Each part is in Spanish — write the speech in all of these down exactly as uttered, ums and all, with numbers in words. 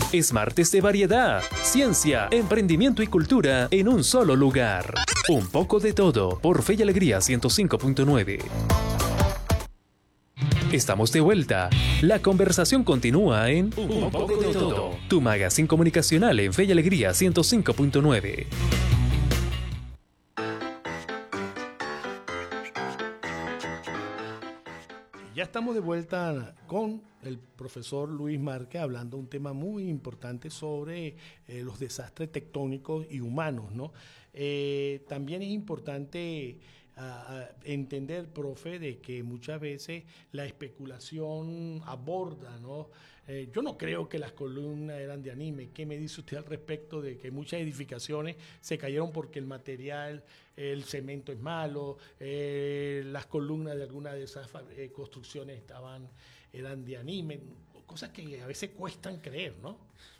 Es martes de variedad, ciencia, emprendimiento y cultura en un solo lugar. Un poco de todo por Fe y Alegría ciento cinco punto nueve. Estamos de vuelta. La conversación continúa en Un poco de todo, tu magazine comunicacional en Fe y Alegría ciento cinco punto nueve. Ya estamos de vuelta con el profesor Luis Márquez hablando de un tema muy importante sobre eh, los desastres tectónicos y humanos, ¿no? Eh, también es importante uh, entender, profe, de que muchas veces la especulación aborda, ¿no? Eh, yo no creo que las columnas eran de anime. ¿Qué me dice usted al respecto de que muchas edificaciones se cayeron porque el material, el cemento es malo, eh, las columnas de alguna de esas eh, construcciones estaban, eran de anime? Cosas que a veces cuestan creer, ¿no?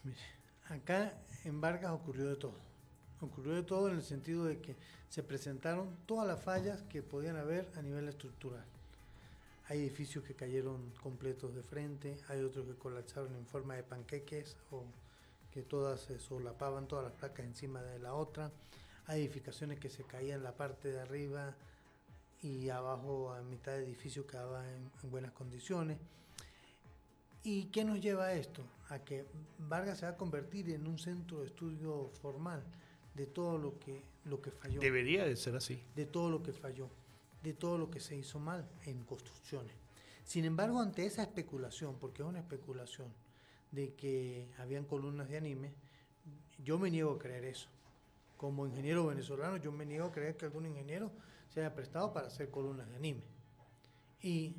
Acá en Vargas ocurrió de todo. Ocurrió de todo en el sentido de que se presentaron todas las fallas que podían haber a nivel estructural. Hay edificios que cayeron completos de frente, hay otros que colapsaron en forma de panqueques o que todas se solapaban, todas las placas encima de la otra. Hay edificaciones que se caían en la parte de arriba y abajo a mitad de edificio quedaba en, en buenas condiciones. ¿Y qué nos lleva a esto? A que Vargas se va a convertir en un centro de estudio formal de todo lo que, lo que falló. Debería de ser así. De todo lo que falló, de todo lo que se hizo mal en construcciones. Sin embargo, ante esa especulación, porque es una especulación, de que habían columnas de anime, yo me niego a creer eso. Como ingeniero venezolano, yo me niego a creer que algún ingeniero se haya prestado para hacer columnas de anime. Y,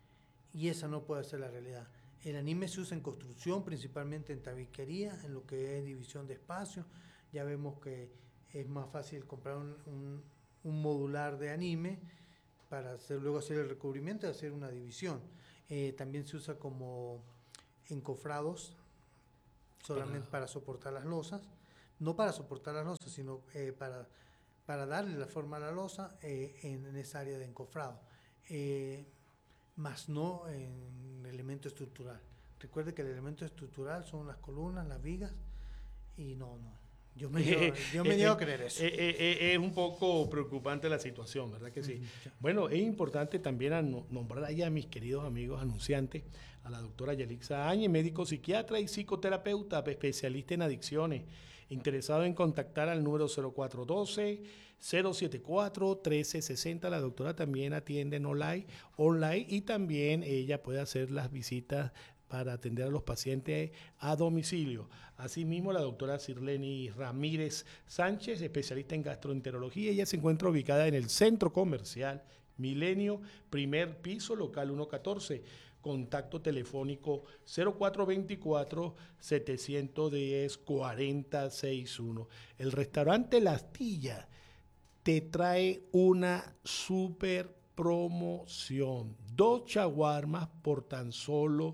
y esa no puede ser la realidad. El anime se usa en construcción, principalmente en tabiquería, en lo que es división de espacio. Ya vemos que es más fácil comprar un, un, un modular de anime para hacer, luego hacer el recubrimiento y hacer una división. Eh, también se usa como encofrados, solamente para, para soportar las losas. No para soportar las losas, sino eh, para, para darle la forma a la losa eh, en, en esa área de encofrado. Eh, más no en elemento estructural. Recuerde que el elemento estructural son las columnas, las vigas, y no, no. Yo me niego, yo me niego a creer eso. Eh, eh, eh, es un poco preocupante la situación, ¿verdad que sí? Uh-huh. Bueno, es importante también a no, nombrar ahí a mis queridos amigos anunciantes, a la doctora Yelixa Áñez, médico psiquiatra y psicoterapeuta, especialista en adicciones, interesado en contactar al número cero cuatro uno dos, cero siete cuatro, uno tres seis cero. La doctora también atiende en online, online y también ella puede hacer las visitas para atender a los pacientes a domicilio. Asimismo, la doctora Sirleni Ramírez Sánchez, especialista en gastroenterología, ella se encuentra ubicada en el Centro Comercial Milenio, primer piso, local ciento catorce. Contacto telefónico cero cuatro dos cuatro, siete uno cero, cuatro cero seis uno. El restaurante La Astilla te trae una super promoción. Dos shawarmas por tan solo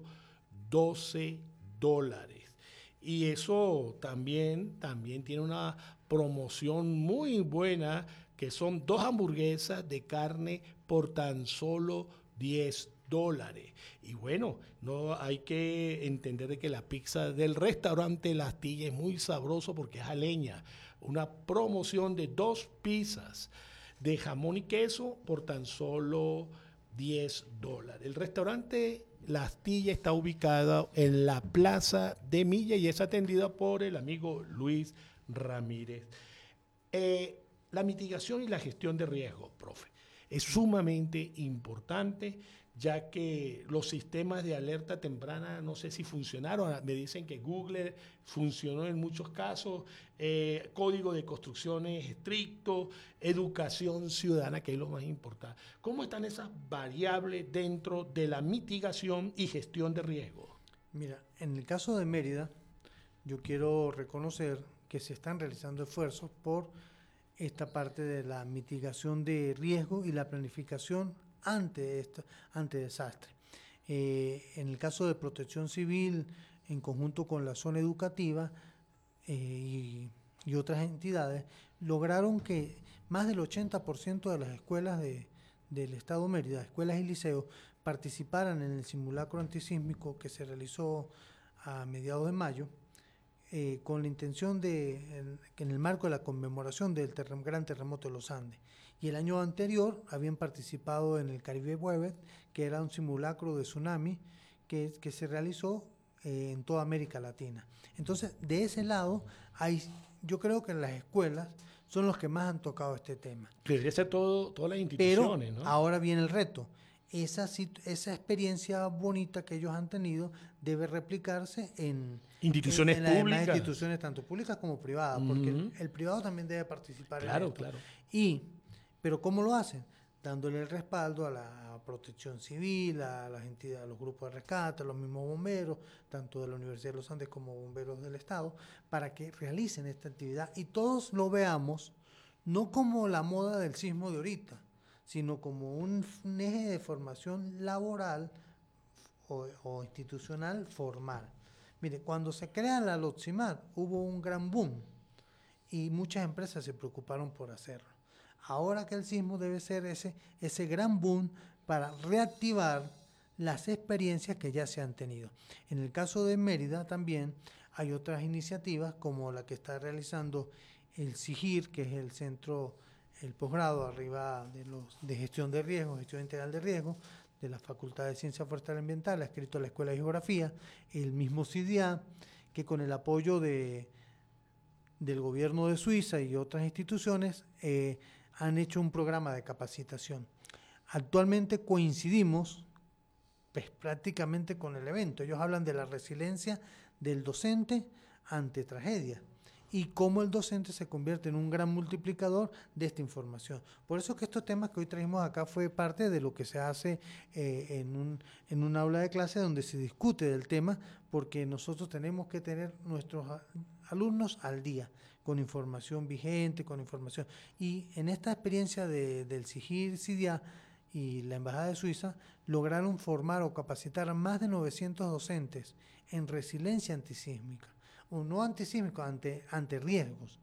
doce dólares. Y eso también, también tiene una promoción muy buena, que son dos hamburguesas de carne por tan solo diez dólares. Y bueno, no hay que entender de que la pizza del restaurante La Astilla es muy sabroso porque es a leña. Una promoción de dos pizzas de jamón y queso por tan solo diez dólares. El restaurante La Astilla está ubicado en la Plaza de Milla y es atendida por el amigo Luis Ramírez. Eh, la mitigación y la gestión de riesgo, profe, es sumamente importante, ya que los sistemas de alerta temprana no sé si funcionaron. Me dicen que Google funcionó en muchos casos, eh, código de construcciones estricto, educación ciudadana, que es lo más importante. ¿Cómo están esas variables dentro de la mitigación y gestión de riesgo? Mira, en el caso de Mérida, yo quiero reconocer que se están realizando esfuerzos por esta parte de la mitigación de riesgo y la planificación ante esto, ante desastre. Eh, en el caso de Protección Civil, en conjunto con la zona educativa eh, y, y otras entidades, lograron que más del ochenta por ciento de las escuelas de, del Estado Mérida, escuelas y liceos, participaran en el simulacro antisísmico que se realizó a mediados de mayo, eh, con la intención de, en, en el marco de la conmemoración del terrem, gran terremoto de los Andes. Y el año anterior habían participado en el Caribe Weather, que era un simulacro de tsunami que, que se realizó eh, en toda América Latina. Entonces, de ese lado, hay, yo creo que las escuelas son los que más han tocado este tema. Debería ser todo, todas las instituciones, Pero ¿no? ahora viene el reto. Esa, esa experiencia bonita que ellos han tenido debe replicarse en instituciones en, en públicas. las instituciones tanto públicas como privadas, uh-huh. porque el, el privado también debe participar claro, en esto. Claro, y Pero ¿cómo lo hacen? Dándole el respaldo a la protección civil, a las entidades, a los grupos de rescate, a los mismos bomberos, tanto de la Universidad de los Andes como bomberos del Estado, para que realicen esta actividad y todos lo veamos no como la moda del sismo de ahorita, sino como un, un eje de formación laboral o, o institucional formal. Mire, cuando se crea la LOTSIMAD hubo un gran boom y muchas empresas se preocuparon por hacerlo. Ahora que el sismo debe ser ese, ese gran boom para reactivar las experiencias que ya se han tenido. En el caso de Mérida también hay otras iniciativas como la que está realizando el SIGIR, que es el centro, el posgrado arriba de, los, de gestión de riesgo, gestión integral de riesgo, de la Facultad de Ciencias Forestales Ambientales, escrito a la Escuela de Geografía, el mismo CIDIA, que con el apoyo de, del gobierno de Suiza y otras instituciones eh, han hecho un programa de capacitación. Actualmente coincidimos pues, prácticamente con el evento. Ellos hablan de la resiliencia del docente ante tragedias y cómo el docente se convierte en un gran multiplicador de esta información. Por eso es que estos temas que hoy trajimos acá fue parte de lo que se hace eh, en, un, en un aula de clase donde se discute del tema, porque nosotros tenemos que tener nuestros alumnos al día, con información vigente, con información. Y en esta experiencia de, del SIGIR, CIDIA y la Embajada de Suiza, lograron formar o capacitar a más de novecientos docentes en resiliencia antisísmica. O no antisísmico, ante, ante riesgos.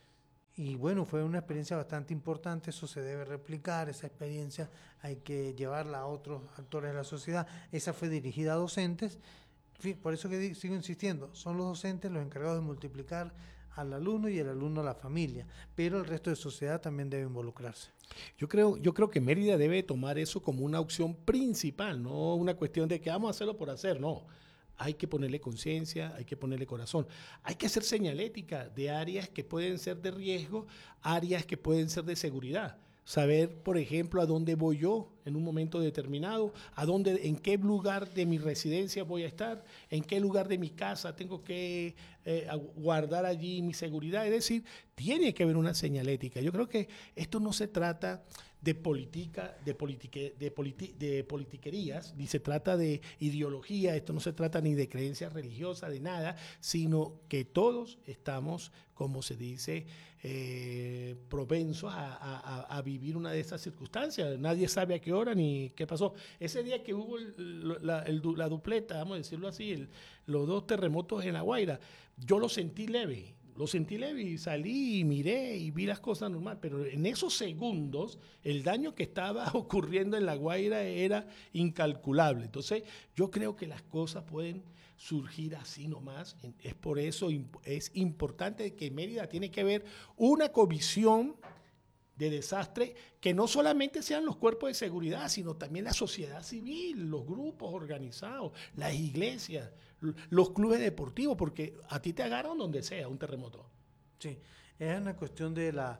Y bueno, fue una experiencia bastante importante, eso se debe replicar, esa experiencia hay que llevarla a otros actores de la sociedad. Esa fue dirigida a docentes, por eso que sigo insistiendo, son los docentes los encargados de multiplicar al alumno y el alumno a la familia, pero el resto de sociedad también debe involucrarse. Yo creo, yo creo que Mérida debe tomar eso como una opción principal, no una cuestión de que vamos a hacerlo por hacer, no. Hay que ponerle conciencia, hay que ponerle corazón. Hay que hacer señalética de áreas que pueden ser de riesgo, áreas que pueden ser de seguridad. Saber, por ejemplo, a dónde voy yo en un momento determinado, a dónde, en qué lugar de mi residencia voy a estar, en qué lugar de mi casa tengo que eh, guardar allí mi seguridad. Es decir, tiene que haber una señalética. Yo creo que esto no se trata de política, de, politique, de, politi, de politiquerías, ni se trata de ideología, esto no se trata ni de creencias religiosas, de nada, sino que todos estamos, como se dice, eh, propensos a, a, a vivir una de esas circunstancias. Nadie sabe a qué hora ni qué pasó. Ese día que hubo el, la, el, la dupleta, vamos a decirlo así, el, los dos terremotos en La Guaira, yo lo sentí leve. Lo sentí leve y salí y miré y vi las cosas normal, pero en esos segundos el daño que estaba ocurriendo en La Guaira era incalculable. Entonces yo creo que las cosas pueden surgir así nomás. Es por eso es importante que Mérida tiene que haber una comisión de desastre que no solamente sean los cuerpos de seguridad, sino también la sociedad civil, los grupos organizados, las iglesias, los clubes deportivos, porque a ti te agarran donde sea un terremoto. Sí, es una cuestión de la...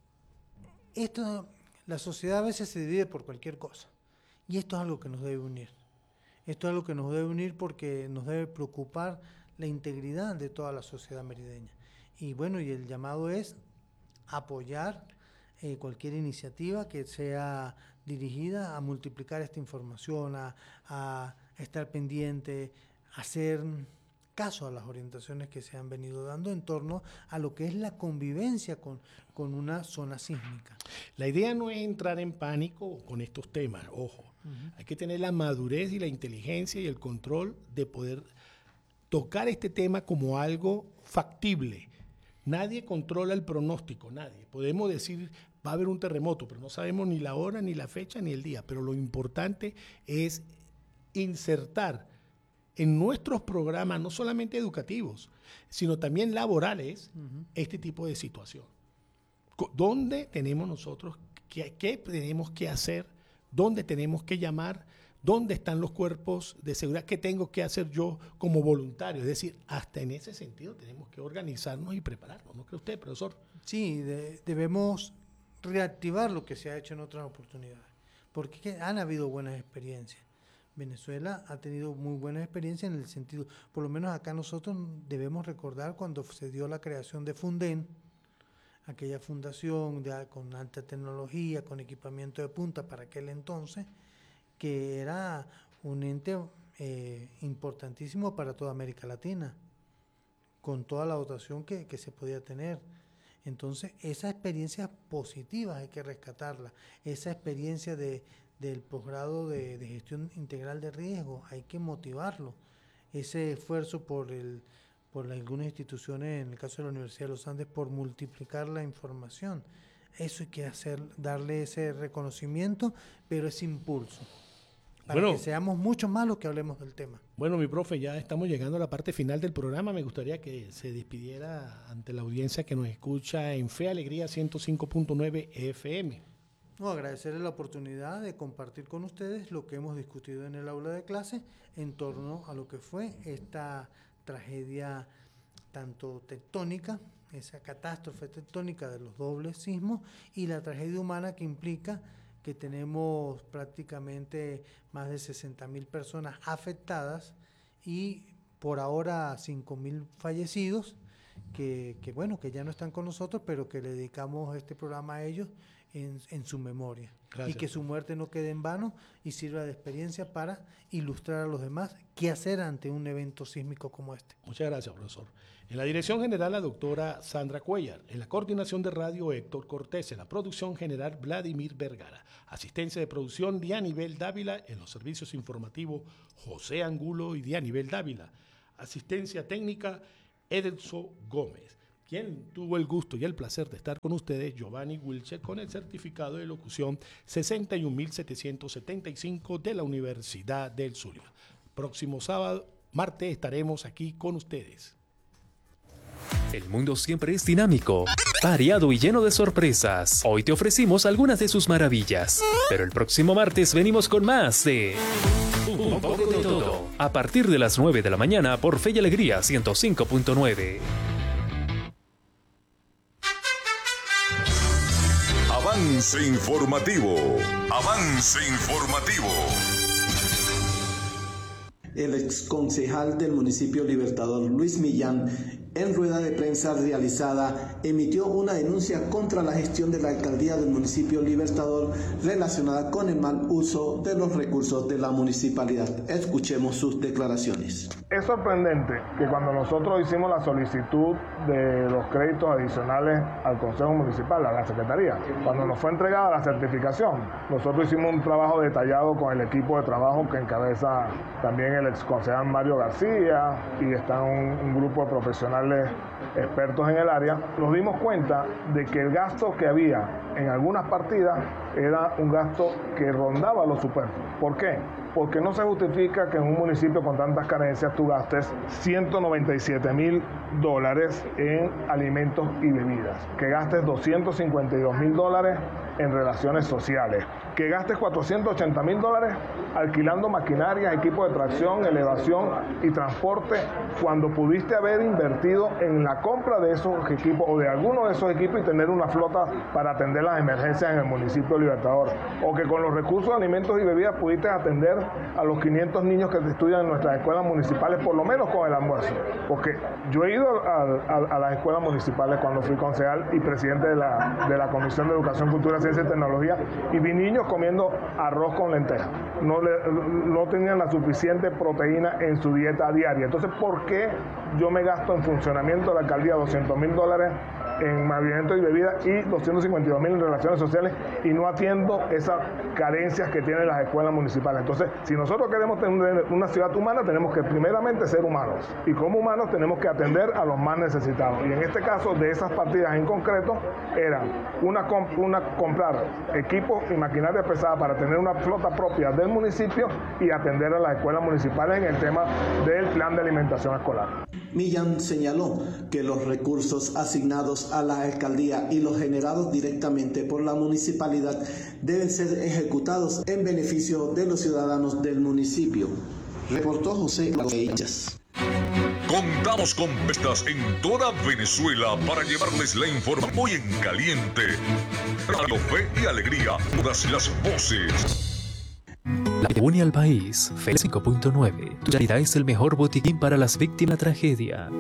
Esto, la sociedad a veces se divide por cualquier cosa, y esto es algo que nos debe unir. Esto es algo que nos debe unir porque nos debe preocupar la integridad de toda la sociedad merideña. Y bueno, y el llamado es apoyar eh, cualquier iniciativa que sea dirigida a multiplicar esta información, a, a estar pendiente, hacer caso a las orientaciones que se han venido dando en torno a lo que es la convivencia con, con una zona sísmica. La idea no es entrar en pánico con estos temas, ojo. Uh-huh. Hay que tener la madurez y la inteligencia y el control de poder tocar este tema como algo factible. Nadie controla el pronóstico, nadie. Podemos decir, va a haber un terremoto, pero no sabemos ni la hora, ni la fecha, ni el día. Pero lo importante es insertar en nuestros programas, no solamente educativos, sino también laborales, uh-huh. este tipo de situación. ¿Dónde tenemos nosotros, qué, qué tenemos que hacer? ¿Dónde tenemos que llamar? ¿Dónde están los cuerpos de seguridad? ¿Qué tengo que hacer yo como voluntario? Es decir, hasta en ese sentido tenemos que organizarnos y prepararnos. ¿No cree usted, profesor? Sí, de, debemos reactivar lo que se ha hecho en otras oportunidades, porque han habido buenas experiencias. Venezuela ha tenido muy buenas experiencias en el sentido, por lo menos acá nosotros debemos recordar cuando se dio la creación de Funden, aquella fundación de, con alta tecnología, con equipamiento de punta para aquel entonces, que era un ente eh, importantísimo para toda América Latina, con toda la dotación que, que se podía tener. Entonces, esas experiencias positivas hay que rescatarlas, esa experiencia de, del posgrado de, de gestión integral de riesgo, hay que motivarlo, ese esfuerzo por el por algunas instituciones, en el caso de la Universidad de los Andes, por multiplicar la información. Eso hay que hacer, darle ese reconocimiento, pero ese impulso, para bueno, que seamos mucho más los que hablemos del tema. Bueno, mi profe, ya estamos llegando a la parte final del programa. Me gustaría que se despidiera ante la audiencia que nos escucha en Fe Alegría ciento cinco punto nueve F M. No, agradecerle la oportunidad de compartir con ustedes lo que hemos discutido en el aula de clase en torno a lo que fue esta tragedia tanto tectónica, esa catástrofe tectónica de los dobles sismos, y la tragedia humana que implica que tenemos prácticamente más de sesenta mil personas afectadas y por ahora cinco mil fallecidos, que, que bueno, que ya no están con nosotros, pero que le dedicamos este programa a ellos en, en su memoria. Gracias. Y que su muerte no quede en vano y sirva de experiencia para ilustrar a los demás qué hacer ante un evento sísmico como este. Muchas gracias, profesor. En la dirección general, la doctora Sandra Cuellar. En la coordinación de radio, Héctor Cortés. En la producción general, Vladimir Vergara. Asistencia de producción, Dianibel Dávila. En los servicios informativos, José Angulo y Dianibel Dávila. Asistencia técnica, Edelso Gómez. Quien tuvo el gusto y el placer de estar con ustedes, Giovanni Wilcher, con el certificado de locución sesenta y un mil setecientos setenta y cinco de la Universidad del Zulia. Próximo sábado, martes, estaremos aquí con ustedes. El mundo siempre es dinámico, variado y lleno de sorpresas. Hoy te ofrecimos algunas de sus maravillas, pero el próximo martes venimos con más de Un poco de todo, a partir de las nueve de la mañana por Fe y Alegría ciento cinco punto nueve. Avance informativo. Avance informativo. El exconcejal del municipio Libertador, Luis Millán, en rueda de prensa realizada, emitió una denuncia contra la gestión de la alcaldía del municipio Libertador relacionada con el mal uso de los recursos de la municipalidad. Escuchemos sus declaraciones. Es sorprendente que cuando nosotros hicimos la solicitud de los créditos adicionales al Consejo Municipal, a la Secretaría, cuando nos fue entregada la certificación, nosotros hicimos un trabajo detallado con el equipo de trabajo que encabeza también el exconcejal Mario García y está un, un grupo de profesionales expertos en el área. Nos dimos cuenta de que el gasto que había en algunas partidas era un gasto que rondaba lo superfluo. ¿Por qué? Porque no se justifica que en un municipio con tantas carencias tú gastes ciento noventa y siete mil dólares en alimentos y bebidas, que gastes doscientos cincuenta y dos mil dólares en relaciones sociales, que gastes cuatrocientos ochenta mil dólares alquilando maquinaria, equipo de tracción, elevación y transporte, cuando pudiste haber invertido en la compra de esos equipos o de alguno de esos equipos y tener una flota para atender las emergencias en el municipio Libertador, o que con los recursos de alimentos y bebidas pudiste atender a los quinientos niños que estudian en nuestras escuelas municipales, por lo menos con el almuerzo. Porque yo he ido a, a, a las escuelas municipales cuando fui concejal y presidente de la, de la Comisión de Educación, Cultura, Ciencia y Tecnología, y vi niños comiendo arroz con lentejas. No, le, no tenían la suficiente proteína en su dieta diaria. Entonces, ¿por qué yo me gasto en funcionamiento de la alcaldía doscientos mil dólares en movimiento y bebida y doscientos cincuenta y dos mil en relaciones sociales, y no atiendo esas carencias que tienen las escuelas municipales. Entonces, si nosotros queremos tener una ciudad humana, tenemos que primeramente ser humanos, y como humanos tenemos que atender a los más necesitados. Y en este caso, de esas partidas en concreto, eran una, comp una comprar equipos y maquinaria pesada para tener una flota propia del municipio y atender a las escuelas municipales en el tema del plan de alimentación escolar. Millán señaló que los recursos asignados a la alcaldía y los generados directamente por la municipalidad deben ser ejecutados en beneficio de los ciudadanos del municipio. Reportó José Ellas. Contamos con pistas en toda Venezuela para llevarles la información muy en caliente. Radio Fe y Alegría, todas las voces. La que une al país, Fe cinco punto nueve. Tu calidad es el mejor botiquín para las víctimas de la tragedia.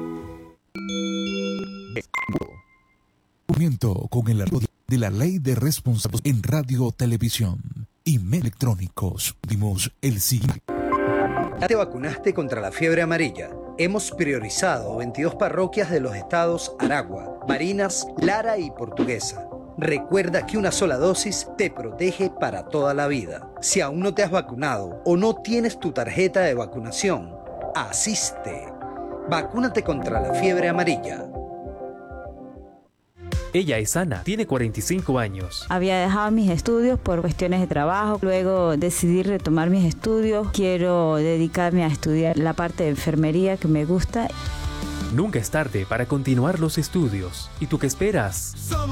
Con el arroyo de la ley de responsabilidad en radio, televisión y medios electrónicos. Dimos el siguiente. ¿Ya te vacunaste contra la fiebre amarilla? Hemos priorizado veintidós parroquias de los estados Aragua, Barinas, Lara y Portuguesa. Recuerda que una sola dosis te protege para toda la vida. Si aún no te has vacunado o no tienes tu tarjeta de vacunación, asiste. Vacúnate contra la fiebre amarilla. Ella es Ana, tiene cuarenta y cinco años. Había dejado mis estudios por cuestiones de trabajo, luego decidí retomar mis estudios. Quiero dedicarme a estudiar la parte de enfermería que me gusta. Nunca es tarde para continuar los estudios. ¿Y tú qué esperas?